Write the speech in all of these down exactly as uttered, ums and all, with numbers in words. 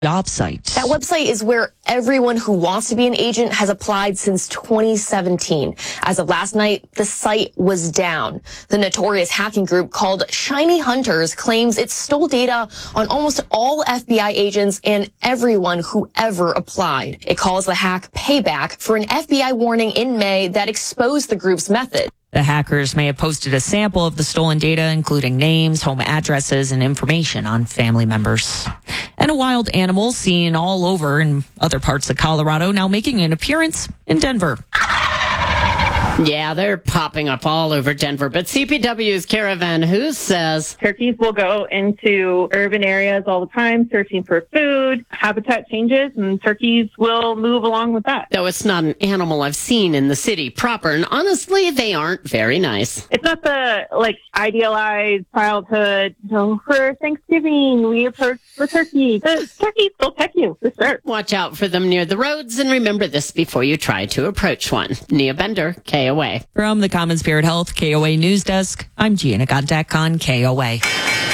job site. That website is where everyone who wants to be an agent has applied since twenty seventeen. As of last night, the site was down. The notorious hacking group called Shiny Hunters claims it stole data on almost all F B I agents and everyone who ever applied. It calls the hack payback for an F B I warning in May that exposed the group's method. The hackers may have posted a sample of the stolen data, including names, home addresses, and information on family members. And a wild animal seen all over in other parts of Colorado now making an appearance in Denver. Yeah, they're popping up all over Denver. But C P W's Caravan Who says turkeys will go into urban areas all the time searching for food. Habitat changes and turkeys will move along with that. Though it's not an animal I've seen in the city proper, and honestly, they aren't very nice. It's not the like idealized childhood. So for Thanksgiving, we approach the turkey. The turkeys will peck you for sure. Watch out for them near the roads, and remember this before you try to approach one. Nia Bender, K O A. From the Common Spirit Health K O A News Desk, I'm Gina Godek on K O A.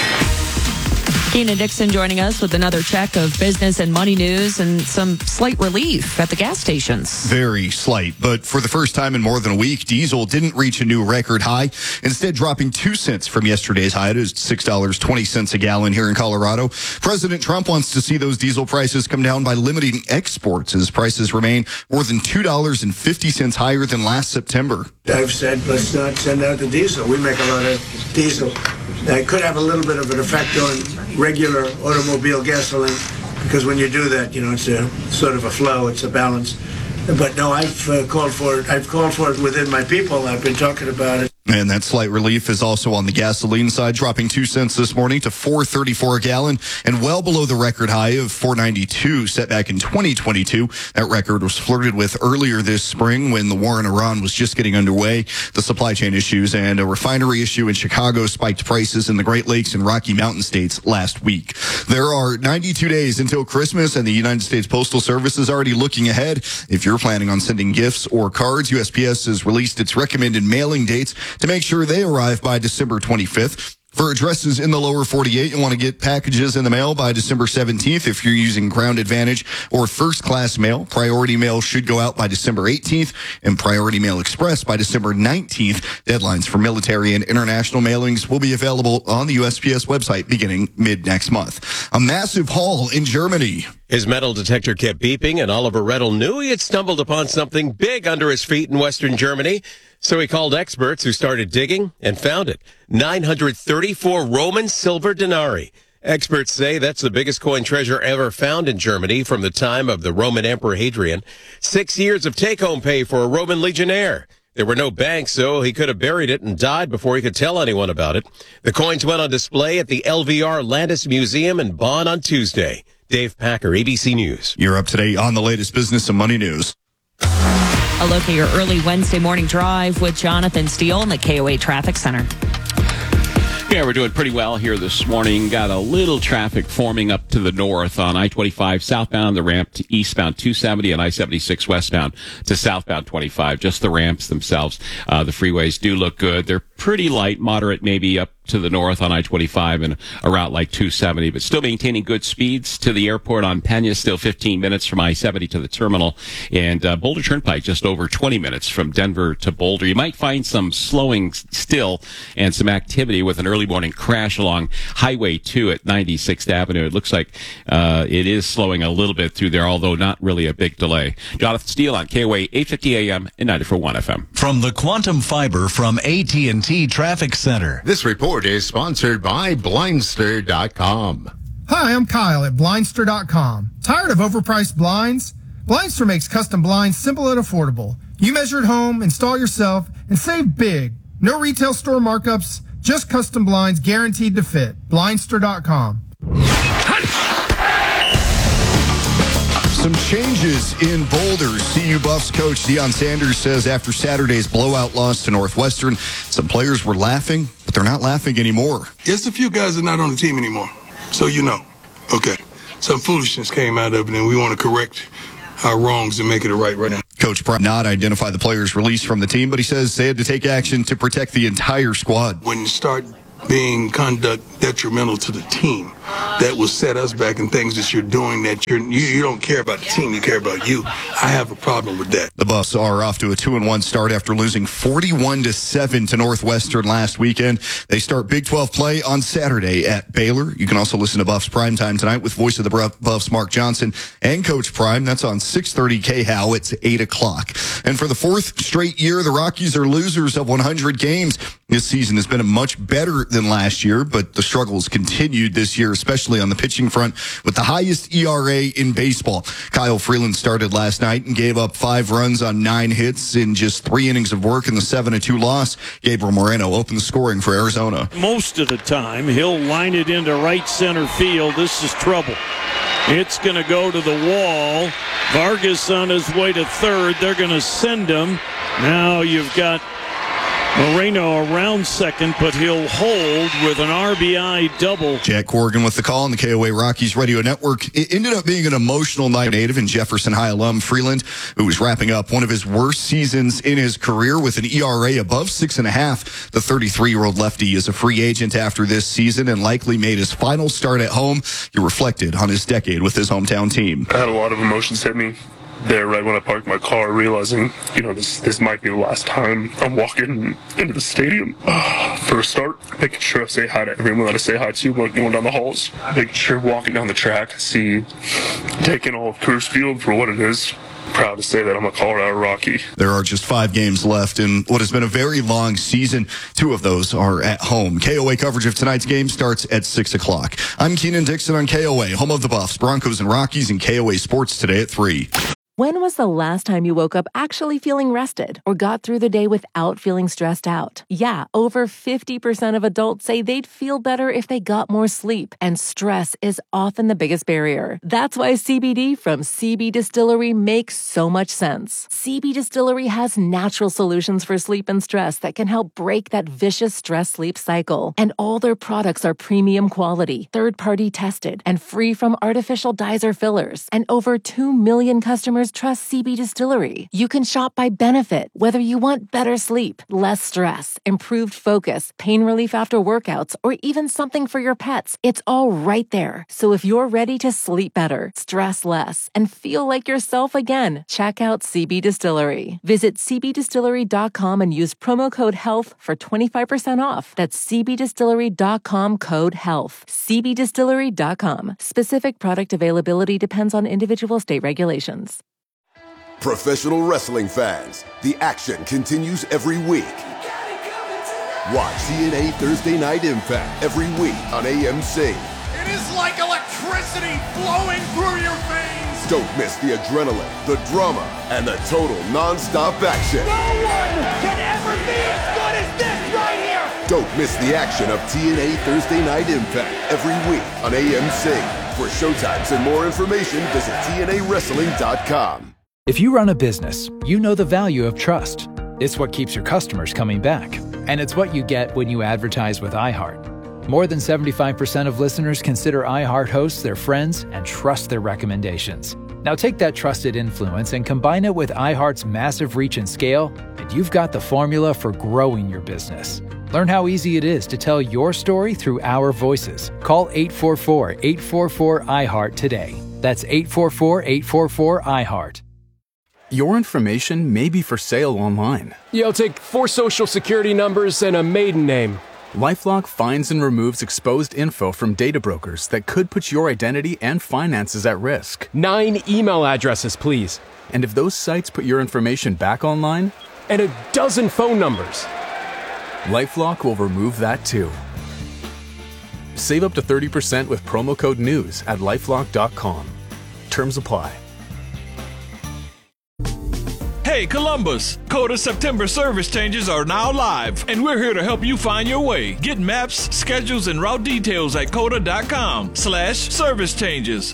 Keena Dixon joining us with another check of business and money news and some slight relief at the gas stations. Very slight, but for the first time in more than a week, diesel didn't reach a new record high, instead dropping two cents from yesterday's high to six dollars and twenty cents a gallon here in Colorado. President Trump wants to see those diesel prices come down by limiting exports as prices remain more than two dollars and fifty cents higher than last September. I've said, let's not send out the diesel. We make a lot of diesel. That could have a little bit of an effect on regular automobile gasoline, because when you do that, you know, it's a sort of a flow, it's a balance. But no, I've uh, called for it. I've called for it within my people. I've been talking about it. And that slight relief is also on the gasoline side, dropping two cents this morning to four thirty-four a gallon, and well below the record high of four ninety-two set back in twenty twenty-two. That record was flirted with earlier this spring when the war in Iran was just getting underway. The supply chain issues and a refinery issue in Chicago spiked prices in the Great Lakes and Rocky Mountain states last week. There are ninety-two days until Christmas, and the United States Postal Service is already looking ahead. If you're planning on sending gifts or cards, U S P S has released its recommended mailing dates to make sure they arrive by December twenty-fifth. For addresses in the lower forty-eight, you want to get packages in the mail by December seventeenth. If you're using Ground Advantage or First Class Mail, Priority Mail should go out by December eighteenth, and Priority Mail Express by December nineteenth. Deadlines for military and international mailings will be available on the U S P S website beginning mid-next month. A massive haul in Germany. His metal detector kept beeping, and Oliver Reddle knew he had stumbled upon something big under his feet in Western Germany. So he called experts who started digging and found it. nine hundred thirty-four Roman silver denarii. Experts say that's the biggest coin treasure ever found in Germany from the time of the Roman Emperor Hadrian. Six years of take-home pay for a Roman legionnaire. There were no banks, so he could have buried it and died before he could tell anyone about it. The coins went on display at the L V R Landis Museum in Bonn on Tuesday. Dave Packer, A B C News. You're up to date on the latest business and money news. A look at your early Wednesday morning drive with Jonathan Steele in the K O A Traffic Center. Yeah, we're doing pretty well here this morning. Got a little traffic forming up to the north on I twenty-five southbound, the ramp to eastbound two seventy, and I seventy-six westbound to southbound twenty-five. Just the ramps themselves. Uh, the freeways do look good. They're pretty light, moderate, maybe up to the north on I twenty-five and a route like two seventy, but still maintaining good speeds to the airport on Pena, still fifteen minutes from I seventy to the terminal, and uh, Boulder Turnpike just over twenty minutes from Denver to Boulder. You might find some slowing still and some activity with an early morning crash along Highway two at ninety-sixth Avenue. It looks like uh, it is slowing a little bit through there, although not really a big delay. Jonathan Steele on K O A eight fifty A M and ninety-four point one F M. From the Quantum Fiber from A T and T Traffic Center. This report is sponsored by Blindster dot com. Hi, I'm Kyle at Blindster dot com. Tired of overpriced blinds? Blindster makes custom blinds simple and affordable. You measure at home, install yourself, and save big. No retail store markups, just custom blinds guaranteed to fit. Blindster dot com. Some changes in Boulder. C U Buffs coach Deion Sanders says after Saturday's blowout loss to Northwestern, some players were laughing, but they're not laughing anymore. Yes, a few guys are not on the team anymore, so you know. Okay, some foolishness came out of it, and we want to correct our wrongs and make it right right now. Coach Pratt not identify the players released from the team, but he says they had to take action to protect the entire squad. When you start being conduct detrimental to the team that will set us back in things that you're doing that you're, you you don't care about the team, you care about you. I have a problem with that. The Buffs are off to a two and one start after losing forty-one to seven to Northwestern last weekend. They start Big twelve play on Saturday at Baylor. You can also listen to Buffs Primetime tonight with voice of the Buffs Mark Johnson and Coach Prime. That's on six thirty K H O W. It's eight o'clock. And for the fourth straight year, the Rockies are losers of one hundred games. This season has been much better than last year, but the struggles continued this year, especially on the pitching front with the highest E R A in baseball. Kyle Freeland started last night and gave up five runs on nine hits in just three innings of work in the seven to two loss. Gabriel Moreno opened the scoring for Arizona. Most of the time, he'll line it into right center field. This is trouble. It's going to go to the wall. Vargas on his way to third. They're going to send him. Now you've got Moreno around second, but he'll hold with an R B I double. Jack Corrigan with the call on the K O A Rockies Radio Network. It ended up being an emotional night. Native and Jefferson High alum Freeland, who was wrapping up one of his worst seasons in his career with an E R A above six and a half. The thirty-three-year-old lefty is a free agent after this season and likely made his final start at home. He reflected on his decade with his hometown team. I had a lot of emotions hit me there right when I parked my car, realizing, you know, this this might be the last time I'm walking into the stadium. Uh, for a start, making sure I say hi to everyone that I say hi to, like going down the halls, making sure walking down the track, see, taking all of Coors Field for what it is. Proud to say that I'm a Colorado Rocky. There are just five games left in what has been a very long season. Two of those are at home. K O A coverage of tonight's game starts at six o'clock. I'm Keenan Dixon on K O A, home of the Buffs, Broncos, and Rockies, and K O A Sports today at three. When was the last time you woke up actually feeling rested or got through the day without feeling stressed out? Yeah, over fifty percent of adults say they'd feel better if they got more sleep, and stress is often the biggest barrier. That's why C B D from C B Distillery makes so much sense. C B Distillery has natural solutions for sleep and stress that can help break that vicious stress-sleep cycle. And all their products are premium quality, third-party tested, and free from artificial dyes or fillers. And over two million customers trust C B Distillery. You can shop by benefit, whether you want better sleep, less stress, improved focus, pain relief after workouts, or even something for your pets. It's all right there. So if you're ready to sleep better, stress less, and feel like yourself again, check out C B Distillery. Visit c b distillery dot com and use promo code HEALTH for twenty-five percent off. That's c b distillery dot com code HEALTH. c b distillery dot com. Specific product availability depends on individual state regulations. Professional wrestling fans, the action continues every week. Watch T N A Thursday Night Impact every week on A M C. It is like electricity flowing through your veins. Don't miss the adrenaline, the drama, and the total non-stop action. No one can ever be as good as this right here. Don't miss the action of T N A Thursday Night Impact every week on A M C. For showtimes and more information, visit T N A wrestling dot com. If you run a business, you know the value of trust. It's what keeps your customers coming back. And it's what you get when you advertise with iHeart. More than seventy-five percent of listeners consider iHeart hosts their friends and trust their recommendations. Now take that trusted influence and combine it with iHeart's massive reach and scale, and you've got the formula for growing your business. Learn how easy it is to tell your story through our voices. Call eight four four, eight four four, I heart today. That's eight four four, eight four four, I heart. Your information may be for sale online. You'll take four social security numbers and a maiden name. LifeLock finds and removes exposed info from data brokers that could put your identity and finances at risk. Nine email addresses, please. And if those sites put your information back online? And a dozen phone numbers. LifeLock will remove that too. Save up to thirty percent with promo code NEWS at lifelock dot com. Terms apply. Hey Columbus, Coda September service changes are now live, and we're here to help you find your way. Get maps, schedules, and route details at coda dot com slash service changes.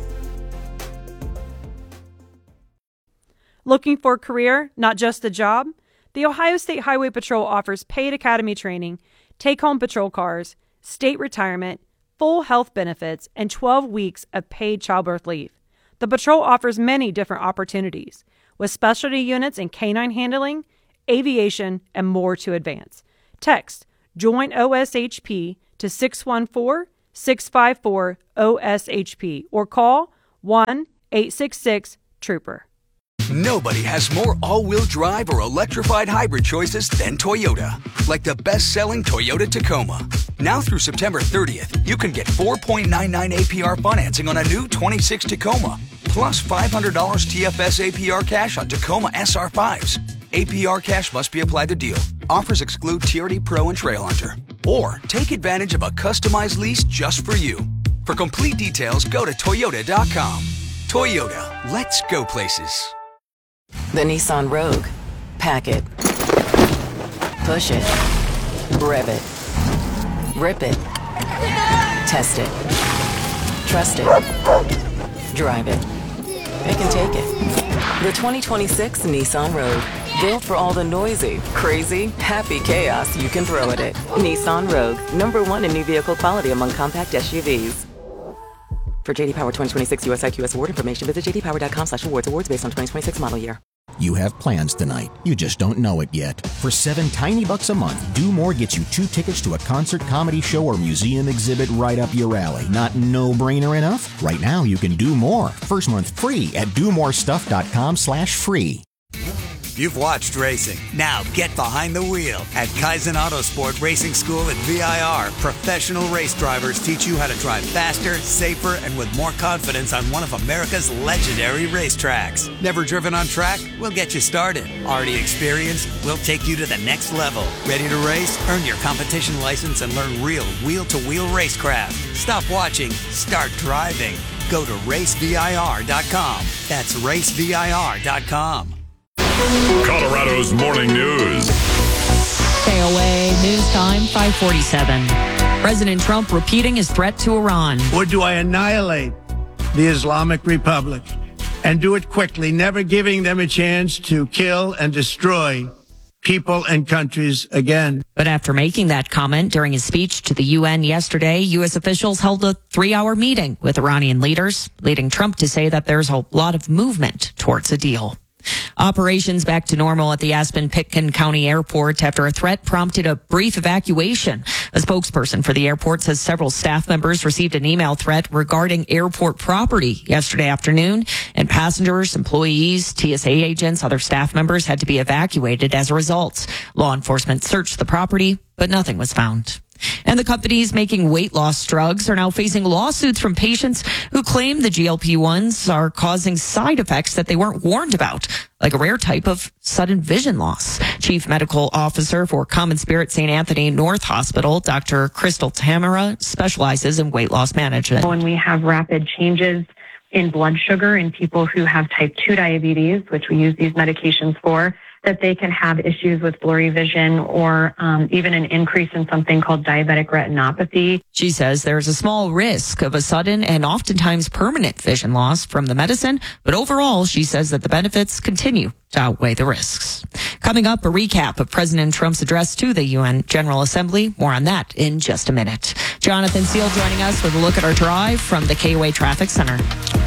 Looking for a career, not just a job? The Ohio State Highway Patrol offers paid academy training, take-home patrol cars, state retirement, full health benefits, and twelve weeks of paid childbirth leave. The patrol offers many different opportunities, with specialty units in canine handling, aviation, and more to advance. Text Join O S H P to six one four, six five four, O S H P or call one eight six six, TROOPER. Nobody has more all-wheel drive or electrified hybrid choices than Toyota. Like the best-selling Toyota Tacoma. Now through September thirtieth, you can get four point nine nine A P R financing on a new twenty-six Tacoma. Plus five hundred dollars T F S A P R cash on Tacoma S R fives. A P R cash must be applied to deal. Offers exclude T R D Pro and Trail Hunter. Or take advantage of a customized lease just for you. For complete details, go to Toyota dot com. Toyota, let's go places. The Nissan Rogue. Pack it. Push it. Rev it. Rip it. Test it. Trust it. Drive it. It can take it. The twenty twenty-six Nissan Rogue. Built for all the noisy, crazy, happy chaos you can throw at it. Nissan Rogue. Number one in new vehicle quality among compact S U Vs. For J D Power twenty twenty-six U S I Q S award information, visit j d power dot com slash awards. Awards based on twenty twenty-six model year. You have plans tonight. You just don't know it yet. For seven tiny bucks a month, Do More gets you two tickets to a concert, comedy show, or museum exhibit right up your alley. Not no-brainer enough? Right now, you can do more. First month free at do more stuff dot com slash free. You've watched racing. Now get behind the wheel. At Kaizen Autosport Racing School at V I R, professional race drivers teach you how to drive faster, safer, and with more confidence on one of America's legendary racetracks. Never driven on track? We'll get you started. Already experienced? We'll take you to the next level. Ready to race? Earn your competition license and learn real wheel-to-wheel racecraft. Stop watching. Start driving. Go to race V I R dot com. That's race V I R dot com. Colorado's Morning News. K O A News Time, five forty-seven. President Trump repeating his threat to Iran. Or do I annihilate the Islamic Republic and do it quickly, never giving them a chance to kill and destroy people and countries again? But after making that comment during his speech to the U N yesterday, U S officials held a three-hour meeting with Iranian leaders, leading Trump to say that there's a lot of movement towards a deal. Operations back to normal at the Aspen-Pitkin County Airport after a threat prompted a brief evacuation. A spokesperson for the airport says several staff members received an email threat regarding airport property yesterday afternoon, and passengers, employees, T S A agents, other staff members had to be evacuated as a result. Law enforcement searched the property, but nothing was found. And the companies making weight loss drugs are now facing lawsuits from patients who claim the G L P ones are causing side effects that they weren't warned about, like a rare type of sudden vision loss. Chief Medical Officer for Common Spirit Saint Anthony North Hospital, Doctor Crystal Tamara, specializes in weight loss management. When we have rapid changes in blood sugar in people who have type two diabetes, which we use these medications for, that they can have issues with blurry vision or um, even an increase in something called diabetic retinopathy. She says there's a small risk of a sudden and oftentimes permanent vision loss from the medicine, but overall, she says that the benefits continue to outweigh the risks. Coming up, a recap of President Trump's address to the U N General Assembly. More on that in just a minute. Jonathan Steele joining us with a look at our drive from the K O A Traffic Center.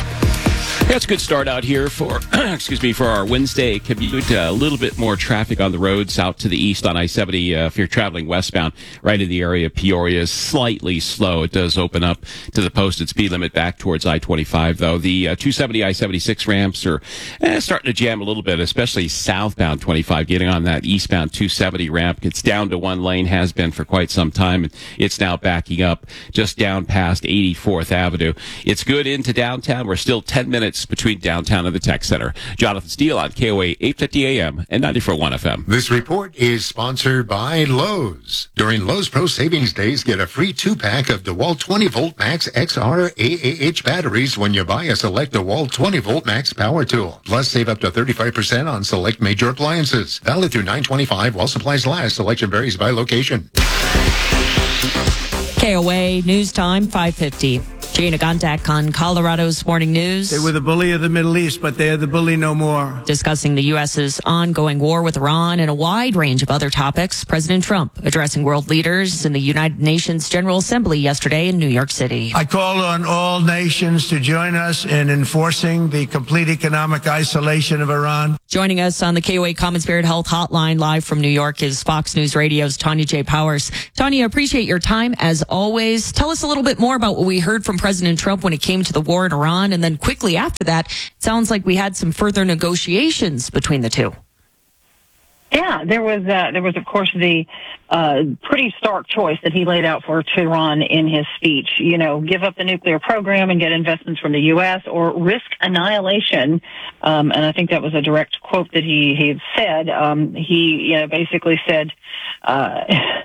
Yeah, it's a good start out here for, excuse me, for our Wednesday commute. A uh, little bit more traffic on the roads out to the east on I seventy. Uh, if you're traveling westbound, right in the area of Peoria, slightly slow. It does open up to the posted speed limit back towards I twenty-five, though. The uh, two seventy I seventy-six ramps are eh, starting to jam a little bit, especially southbound twenty-five, getting on that eastbound two seventy ramp. It's down to one lane, has been for quite some time. And it's now backing up just down past eighty-fourth Avenue. It's good into downtown. We're still ten minutes between downtown and the Tech Center. Jonathan Steele on K O A eight fifty A M and ninety-four point one F M. This report is sponsored by Lowe's. During Lowe's Pro Savings Days, get a free two-pack of DeWalt twenty volt Max X R A A H batteries when you buy a select DeWalt twenty volt Max power tool. Plus, save up to thirty-five percent on select major appliances. Valid through nine twenty-five while supplies last. Selection varies by location. K O A News Time, five fifty. Gina Gondak on Colorado's Morning News. They were the bully of the Middle East, but they are the bully no more. Discussing the U S's ongoing war with Iran and a wide range of other topics, President Trump addressing world leaders in the United Nations General Assembly yesterday in New York City. I call on all nations to join us in enforcing the complete economic isolation of Iran. Joining us on the K O A Common Spirit Health Hotline live from New York is Fox News Radio's Tanya J. Powers. Tanya, appreciate your time as always. Tell us a little bit more about what we heard from President Trump when it came to the war in Iran. And then quickly after that, it sounds like we had some further negotiations between the two. Yeah, there was, uh, there was, of course, the uh, pretty stark choice that he laid out for Tehran in his speech. You know, give up the nuclear program and get investments from the U S or risk annihilation. Um, and I think that was a direct quote that he, he had said. Um, he, you know, basically said, uh,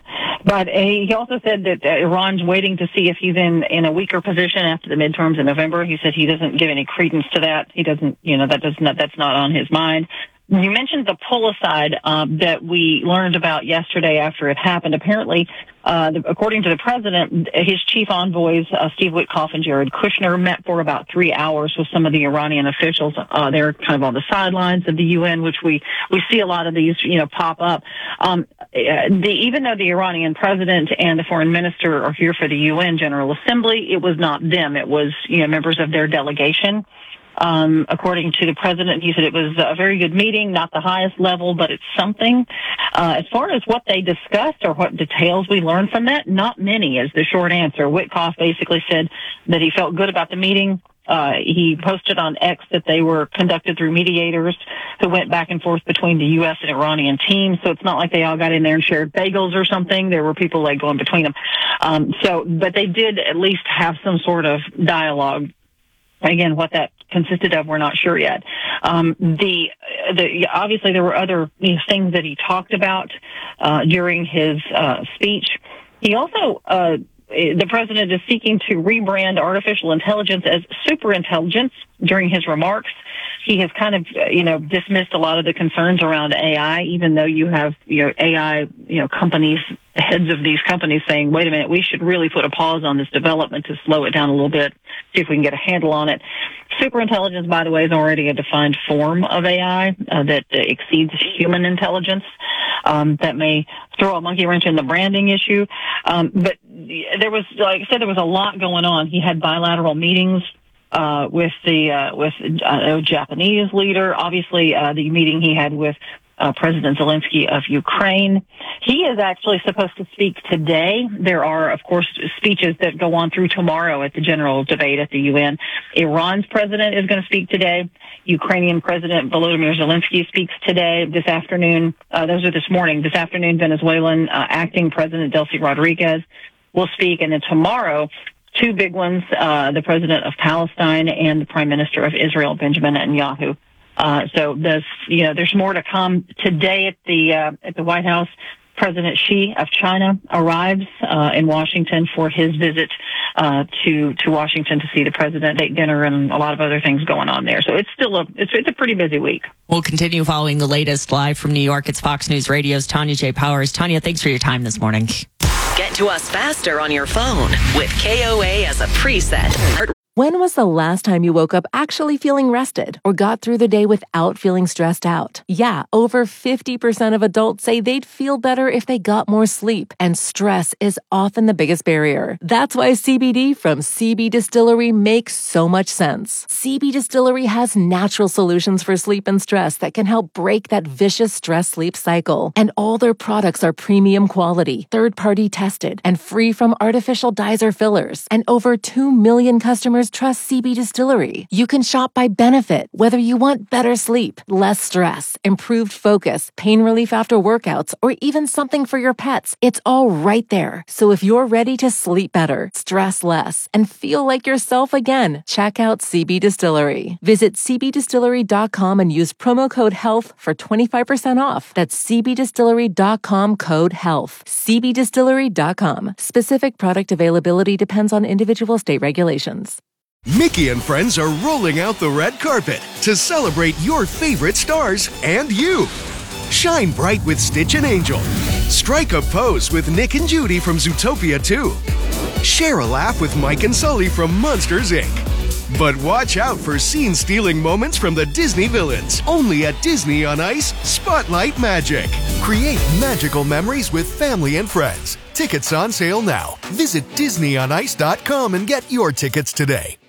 but he also said that Iran's waiting to see if he's in, in a weaker position after the midterms in November. He said he doesn't give any credence to that. He doesn't, you know, that does not, that's not on his mind. You mentioned the pull aside um, that we learned about yesterday after it happened. Apparently, uh, the, according to the president, his chief envoys, uh, Steve Witkoff and Jared Kushner, met for about three hours with some of the Iranian officials. Uh, they're kind of on the sidelines of the U N, which we, we see a lot of these, you know, pop up. Um, the, even though the Iranian president and the foreign minister are here for the U N General Assembly, it was not them. It was, you know, members of their delegation. Um, according to the president, he said it was a very good meeting, not the highest level, but it's something. Uh, as far as what they discussed or what details we learned from that, not many is the short answer. Witkoff basically said that he felt good about the meeting. Uh, he posted on X that they were conducted through mediators who went back and forth between the U S and Iranian teams. So it's not like they all got in there and shared bagels or something. There were people like going between them. Um, so, but they did at least have some sort of dialogue. Again, what that consisted of, we're not sure yet. Um, the, the, obviously there were other you know, things that he talked about, uh, during his, uh, speech. He also, uh, the president is seeking to rebrand artificial intelligence as superintelligence during his remarks. He has kind of, you know, dismissed a lot of the concerns around A I, even though you have, you know, A I, you know, companies, heads of these companies saying, wait a minute, we should really put a pause on this development to slow it down a little bit, see if we can get a handle on it. Superintelligence, by the way, is already a defined form of A I uh, that uh, exceeds human intelligence. Um, that may throw a monkey wrench in the branding issue. Um, but there was, like I said, there was a lot going on. He had bilateral meetings uh, with the uh, with uh, a Japanese leader. Obviously, uh, the meeting he had with Uh, President Zelensky of Ukraine. He is actually supposed to speak today. There are, of course, speeches that go on through tomorrow at the general debate at the U N. Iran's president is going to speak today. Ukrainian President Volodymyr Zelensky speaks today, this afternoon. Uh, those are this morning. This afternoon, Venezuelan uh, acting President Delcy Rodriguez will speak. And then tomorrow, two big ones, uh, the president of Palestine and the prime minister of Israel, Benjamin Netanyahu. Uh, so there's, you know, there's more to come today at the, uh, at the White House. President Xi of China arrives, uh, in Washington for his visit, uh, to, to Washington to see the president, date dinner, and a lot of other things going on there. So it's still a, it's, it's a pretty busy week. We'll continue following the latest live from New York. It's Fox News Radio's Tanya J. Powers. Tanya, thanks for your time this morning. Get to us faster on your phone with K O A as a preset. When was the last time you woke up actually feeling rested or got through the day without feeling stressed out? Yeah, over fifty percent of adults say they'd feel better if they got more sleep, and stress is often the biggest barrier. That's why C B D from C B Distillery makes so much sense. C B Distillery has natural solutions for sleep and stress that can help break that vicious stress-sleep cycle. And all their products are premium quality, third-party tested, and free from artificial dyes or fillers. And over two million customers trust C B Distillery. You can shop by benefit, whether you want better sleep, less stress, improved focus, pain relief after workouts, or even something for your pets. It's all right there. So if you're ready to sleep better, stress less, and feel like yourself again, check out C B Distillery. Visit c b distillery dot com and use promo code HEALTH for twenty-five percent off. That's c b distillery dot com code HEALTH. c b distillery dot com. Specific product availability depends on individual state regulations. Mickey and friends are rolling out the red carpet to celebrate your favorite stars and you. Shine bright with Stitch and Angel. Strike a pose with Nick and Judy from Zootopia two. Share a laugh with Mike and Sully from Monsters, Incorporated. But watch out for scene-stealing moments from the Disney villains. Only at Disney on Ice, Spotlight Magic. Create magical memories with family and friends. Tickets on sale now. Visit disney on ice dot com and get your tickets today.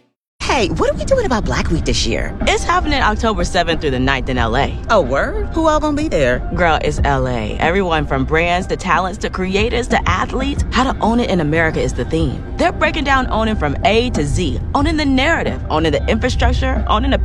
Hey, what are we doing about Black Week this year? It's happening October seventh through the ninth in L A. Oh, word? Who all gonna be there? Girl, it's L A. Everyone from brands to talents to creators to athletes. How to own it in America is the theme. They're breaking down owning from A to Z, owning the narrative, owning the infrastructure, owning the